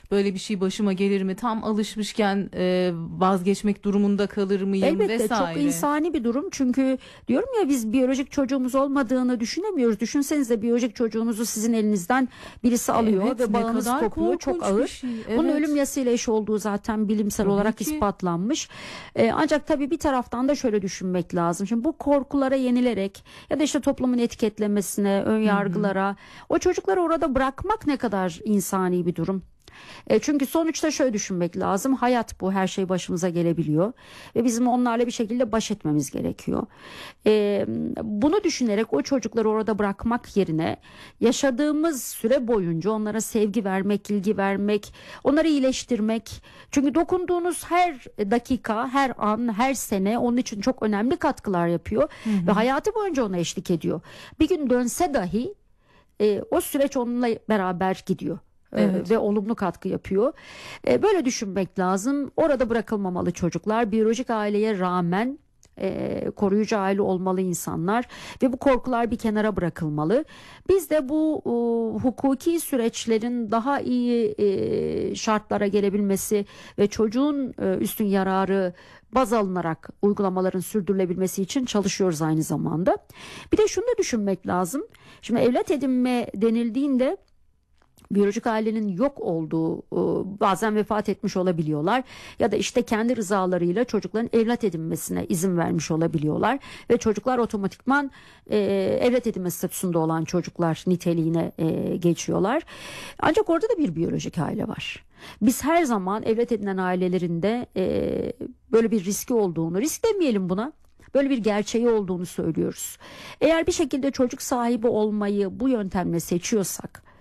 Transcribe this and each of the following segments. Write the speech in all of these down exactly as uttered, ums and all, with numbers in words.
böyle bir şey başıma gelir mi? Tam alışmışken e, vazgeçmek durumunda kalır mıyım Elbette vesaire. çok insani bir durum, çünkü diyorum ya, biz biyolojik çocuğumuz olmadığını düşünemiyoruz. Düşünsenize, biyolojik çocuğunuzu sizin elinizden birisi alıyor Evet, ve ne bağınız kadar kopuyor, çok korkunç bir ağır. şey, Bunun evet. ölüm yasıyla eş olduğu zaten bilimsel Tabii olarak ki. ispatlanmış. Ee, ancak tabii bir taraftan da şöyle düşünmek lazım. Şimdi bu korkulara yenilerek ya da işte toplumun etiketlemesine, ön yargılara, o çocukları orada bırakmak ne kadar insani bir durum. E, çünkü sonuçta şöyle düşünmek lazım. Hayat bu, her şey başımıza gelebiliyor ve bizim onlarla bir şekilde baş etmemiz gerekiyor. E, bunu düşünerek o çocukları orada bırakmak yerine yaşadığımız süre boyunca onlara sevgi vermek, ilgi vermek, onları iyileştirmek. Çünkü dokunduğunuz her dakika, her an, her sene onun için çok önemli katkılar yapıyor ve hayatı boyunca ona eşlik ediyor. Bir gün dönse dahi e, o süreç onunla beraber gidiyor. Evet. Ve olumlu katkı yapıyor. Böyle düşünmek lazım. Orada bırakılmamalı çocuklar. Biyolojik aileye rağmen e, koruyucu aile olmalı insanlar ve bu korkular bir kenara bırakılmalı. Biz de bu e, hukuki süreçlerin daha iyi e, şartlara gelebilmesi ve çocuğun e, üstün yararı baz alınarak uygulamaların sürdürülebilmesi için çalışıyoruz aynı zamanda. Bir de şunu da düşünmek lazım. Şimdi evlat edinme denildiğinde biyolojik ailenin yok olduğu, bazen vefat etmiş olabiliyorlar ya da işte kendi rızalarıyla çocukların evlat edinmesine izin vermiş olabiliyorlar ve çocuklar otomatikman e, evlat edinme statüsünde olan çocuklar niteliğine e, geçiyorlar. Ancak orada da bir biyolojik aile var. Biz her zaman evlat edinen ailelerinde e, böyle bir riski olduğunu, risk demeyelim buna, böyle bir gerçeği olduğunu söylüyoruz. Eğer bir şekilde çocuk sahibi olmayı bu yöntemle seçiyorsak,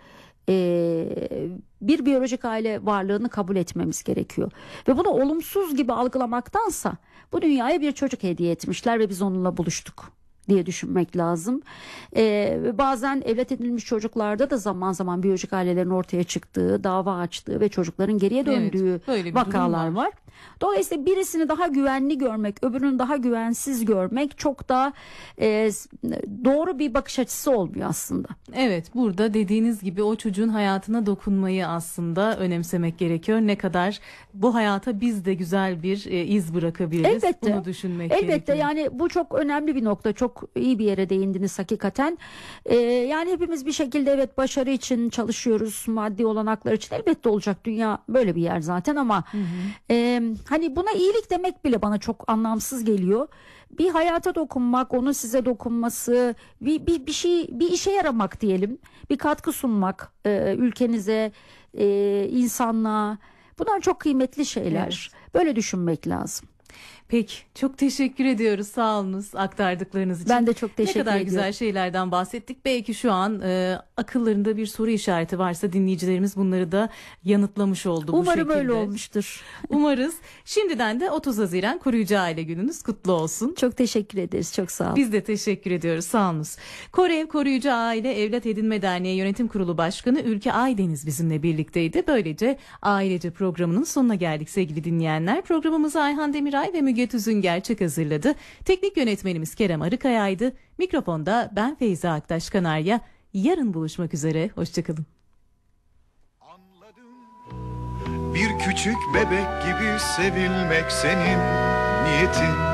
bir biyolojik aile varlığını kabul etmemiz gerekiyor. Ve bunu olumsuz gibi algılamaktansa, bu dünyaya bir çocuk hediye etmişler ve biz onunla buluştuk diye düşünmek lazım. Ee, bazen evlat edinilmiş çocuklarda da zaman zaman biyolojik ailelerin ortaya çıktığı, dava açtığı ve çocukların geriye döndüğü evet, vakalar var. var. Dolayısıyla birisini daha güvenli görmek, öbürünü daha güvensiz görmek çok da e, doğru bir bakış açısı olmuyor aslında. Evet, burada dediğiniz gibi o çocuğun hayatına dokunmayı aslında önemsemek gerekiyor. Ne kadar bu hayata biz de güzel bir e, iz bırakabiliriz. Elbette. Bunu düşünmek Elbette gerekiyor. Yani bu çok önemli bir nokta. Çok iyi bir yere değindiniz hakikaten. Ee, yani hepimiz bir şekilde evet başarı için çalışıyoruz. Maddi olanaklar için elbette olacak. Dünya böyle bir yer zaten ama hı hı. E, hani buna iyilik demek bile bana çok anlamsız geliyor. Bir hayata dokunmak, onun size dokunması, bir, bir, bir şey, bir işe yaramak diyelim. Bir katkı sunmak e, ülkenize, e, insanlığa. Bunlar çok kıymetli şeyler. Evet. Böyle düşünmek lazım. Peki, çok teşekkür ediyoruz, sağ olunuz aktardıklarınız için. Ben de çok teşekkür ediyorum. Ne kadar ediyorum. Güzel şeylerden bahsettik. Belki şu an e, akıllarında bir soru işareti varsa dinleyicilerimiz bunları da yanıtlamış oldu. Umarım bu şekilde. öyle olmuştur. Umarız. Şimdiden de otuz Haziran Koruyucu Aile Gününüz kutlu olsun. Çok teşekkür ederiz, çok sağ olun. Biz de teşekkür ediyoruz, sağ olunuz. Korev Koruyucu Aile Evlat Edinme Derneği Yönetim Kurulu Başkanı Ülke Aydeniz bizimle birlikteydi. Böylece Ailece programının sonuna geldik sevgili dinleyenler. Programımızı Ayhan Demiray ve Müge Tüzün gerçek hazırladı. Teknik yönetmenimiz Kerem Arıkaya'ydı. Mikrofonda ben Feyza Aktaş Kanarya. Yarın buluşmak üzere. Hoşçakalın. Anladım. Bir küçük bebek gibi sevilmek senin niyetin.